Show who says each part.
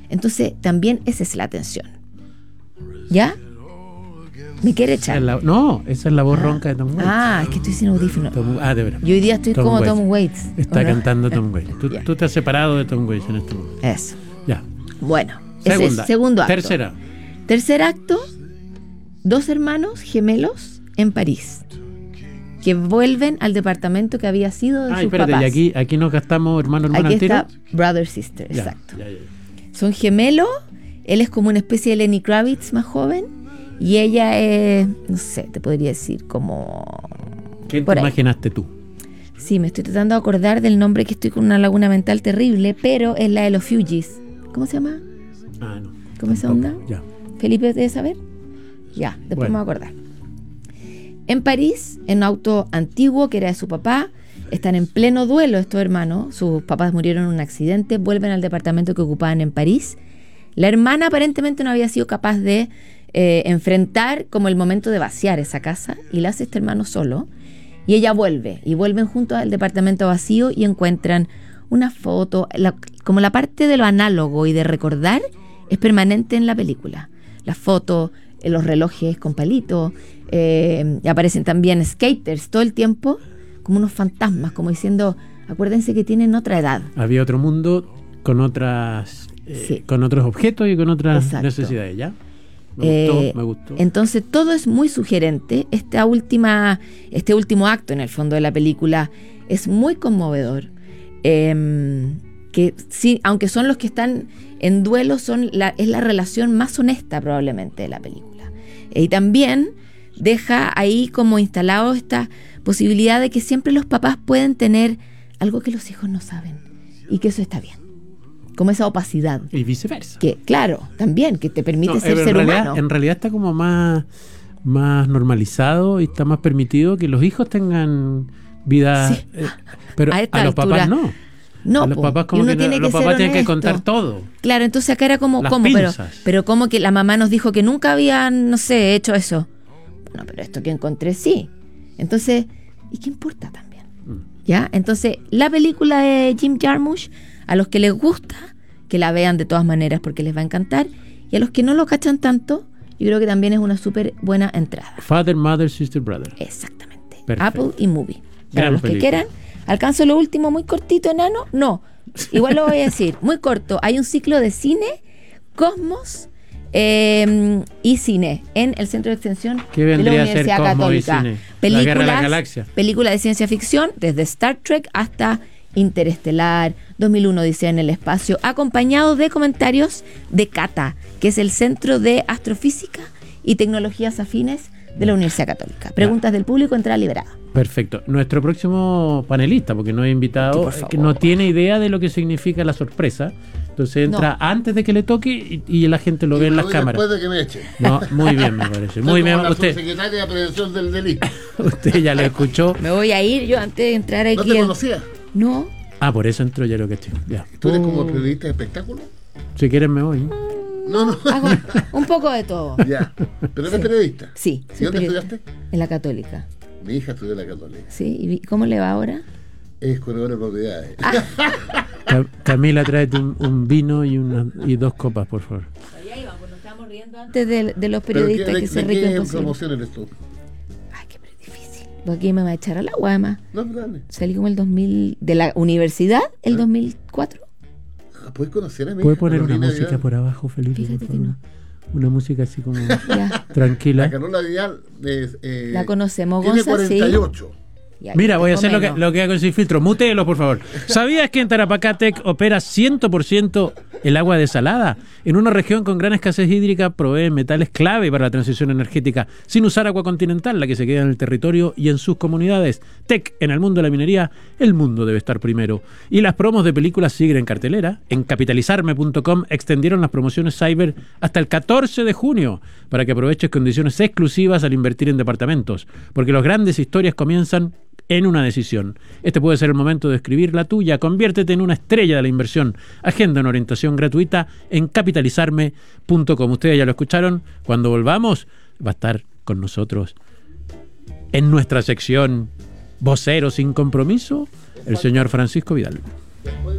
Speaker 1: Entonces también esa es la tensión. ¿Ya? ¿Me quiere echar?
Speaker 2: No, esa es la voz ronca de Tom Waits.
Speaker 1: Es que estoy sin audífono.
Speaker 2: De verdad.
Speaker 1: Yo hoy día estoy como Tom Waits.
Speaker 2: Está cantando Tom Waits. Tú te has separado de Tom Waits en este momento.
Speaker 1: Eso.
Speaker 2: Ya.
Speaker 1: Bueno, ese es segundo acto. Tercer acto, 2 hermanos gemelos en París que vuelven al departamento que había sido de sus papás.
Speaker 2: Y aquí nos gastamos hermano
Speaker 1: aquí
Speaker 2: al tiro.
Speaker 1: Está brother sister, ya, exacto. Ya. Son gemelos. Él es como una especie de Lenny Kravitz más joven y ella es, no sé, te podría decir como...
Speaker 2: ¿Quién te imaginaste tú?
Speaker 1: Sí, me estoy tratando de acordar del nombre, que estoy con una laguna mental terrible, pero es la de los Fugees. ¿Cómo se llama?
Speaker 2: No.
Speaker 1: ¿Cómo es esa onda?
Speaker 2: Ya.
Speaker 1: ¿Felipe debe saber? Ya, después me voy a acordar. En París, en un auto antiguo que era de su papá, están en pleno duelo estos hermanos. Sus papás murieron en un accidente, vuelven al departamento que ocupaban en París. La hermana aparentemente no había sido capaz de enfrentar como el momento de vaciar esa casa y la hace este hermano solo. Y ella vuelve, y vuelven juntos al departamento vacío y encuentran una foto, como la parte de lo análogo y de recordar es permanente en la película. Las fotos, los relojes con palitos, aparecen también skaters todo el tiempo, como unos fantasmas, como diciendo, acuérdense que tienen otra edad.
Speaker 2: Había otro mundo con otras... con otros objetos y con otras necesidades, ¿ya? Me gustó.
Speaker 1: Entonces todo es muy sugerente. Este último acto en el fondo de la película es muy conmovedor. Que sí, aunque son los que están en duelo, es la relación más honesta probablemente de la película. Y también deja ahí como instalado esta posibilidad de que siempre los papás pueden tener algo que los hijos no saben y que eso está bien. Como esa opacidad.
Speaker 2: Y viceversa.
Speaker 1: Que, claro, también, que te permite ser humano.
Speaker 2: En realidad está como más normalizado y está más permitido que los hijos tengan vida. Sí. Pero a los papás no.
Speaker 1: No,
Speaker 2: a los papás como que los papás tienen que contar todo.
Speaker 1: Claro, entonces acá era como, ¿cómo? Pero como que la mamá nos dijo que nunca habían, no sé, hecho eso. Bueno, pero esto que encontré sí. Entonces, ¿y qué importa también? ¿Ya? Entonces, la película de Jim Jarmusch, a los que les gusta, que la vean de todas maneras porque les va a encantar, y a los que no lo cachan tanto, yo creo que también es una súper buena entrada.
Speaker 2: Father, Mother, Sister, Brother.
Speaker 1: Exactamente.
Speaker 2: Perfecto.
Speaker 1: Apple y Movie. Para los que quieran. ¿Alcanzo lo último muy cortito, enano? No. Igual lo voy a decir. Muy corto. Hay un ciclo de cine, Cosmos y cine en el Centro de Extensión de la Universidad Católica.
Speaker 2: La Guerra de las Galaxias.
Speaker 1: Películas de ciencia ficción, desde Star Trek hasta Interestelar, 2001 Odisea en el Espacio, acompañado de comentarios de CATA, que es el Centro de Astrofísica y Tecnologías Afines de la Universidad Católica. Preguntas del público, entrada liberada.
Speaker 2: Perfecto. Nuestro próximo panelista, porque no he invitado, que no tiene idea de lo que significa la sorpresa. Entonces entra antes de que le toque y la gente lo ve en las cámaras.
Speaker 3: Después de que me eche.
Speaker 2: No, muy bien, me parece. Muy bien.
Speaker 3: La
Speaker 2: usted,
Speaker 3: subsecretaria de Prevención del Delito.
Speaker 2: Usted ya lo escuchó.
Speaker 1: Me voy a ir yo antes de entrar aquí.
Speaker 3: ¿No te conocía?
Speaker 1: No.
Speaker 2: Por eso entró ya lo que estoy. Ya.
Speaker 3: ¿Tú eres como periodista de espectáculo?
Speaker 2: Si quieres me voy.
Speaker 3: No.
Speaker 1: Hago un poco de todo.
Speaker 3: Ya. ¿Pero eres periodista?
Speaker 1: Sí.
Speaker 3: ¿Y dónde estudiaste?
Speaker 1: En la Católica.
Speaker 3: Mi hija estudió en la Católica.
Speaker 1: Sí. ¿Y cómo le va ahora?
Speaker 3: Es corredora de propiedades.
Speaker 2: Camila, tráete un vino y 2 copas, por favor.
Speaker 1: Allá iba, cuando estábamos riendo antes de los periodistas que se ríen.
Speaker 3: ¿Qué promoción eres tú?
Speaker 1: Ay, qué difícil. Aquí me va a echar al agua, además.
Speaker 3: No, dale.
Speaker 1: Salí como el 2000, de la universidad, el 2004.
Speaker 3: ¿Puedes conocer a mí?
Speaker 2: ¿Puede poner una música por abajo, Felipe?
Speaker 1: Fíjate que no.
Speaker 2: Una música así como tranquila.
Speaker 3: La Carola Vidal
Speaker 1: la conocemos,
Speaker 3: tiene
Speaker 1: Gonza,
Speaker 3: 48.
Speaker 1: Sí.
Speaker 2: Mira, voy a hacer lo que hago sin filtro. Mutéelo, por favor. ¿Sabías que en Tarapacá Tec opera 100% el agua desalada? En una región con gran escasez hídrica provee metales clave para la transición energética, sin usar agua continental, la que se queda en el territorio y en sus comunidades. Tec, en el mundo de la minería, el mundo debe estar primero. Y las promos de películas siguen en cartelera. En capitalizarme.com extendieron las promociones Cyber hasta el 14 de junio para que aproveches condiciones exclusivas al invertir en departamentos, porque las grandes historias comienzan en una decisión. Este puede ser el momento de escribir la tuya. Conviértete en una estrella de la inversión. Agenda una orientación gratuita en capitalizarme.com. Ustedes ya lo escucharon. Cuando volvamos, va a estar con nosotros en nuestra sección Vocero sin Compromiso, el señor Francisco Vidal.